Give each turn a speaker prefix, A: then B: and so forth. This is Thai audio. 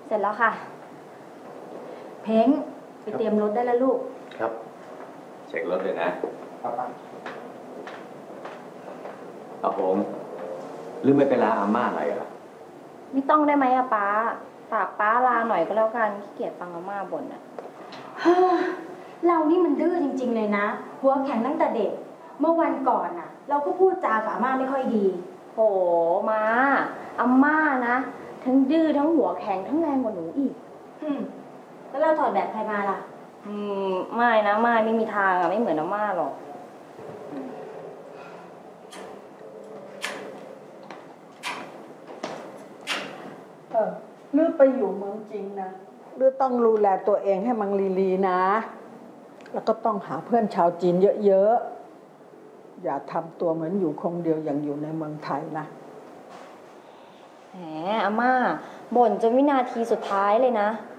A: เสร็จแล้วค่ะเพ้งไปเตรียมรถได้แล้วลูก
B: ครับเช็ครถเลยนะเอาผมหรือไม่ไปลาอาม่าหน่อยอ่ะ
A: ไม่ต้องได้ไหมอะป้าฝากป้าลาหน่อยก็แล้วกันขี้เกียจฟังอาม่าบ่นอะ
C: เรานี่มันดื้อจริงๆเลยนะหัวแข็งตั้งแต่เด็กเมื่อวันก่อนน่ะเราก็พูดจากับอาม่าไม่ค่อยดี
A: โหมาอาม่านะทั้งดื้อทั้งหัวแข็งทั้งแรงกว่าหนูอีก
C: แล้วเราถอดแบบใครมาล่ะ
A: ไม่นะไม่มีทางอะไม่เหมือนอาม่าหรอก
D: ลือไปอยู่เมืองจริงนะลือต้องดูแลตัวเองให้มันลีๆนะ แล้วก็ต้องหาเพื่อนชาวจีนเยอะๆอย่าทำตัวเหมือนอยู่คงเดียวอย่างอยู่ในเมืองไทยนะ
A: แหมอาม่าบ่นจนวินาทีสุดท้ายเลยนะ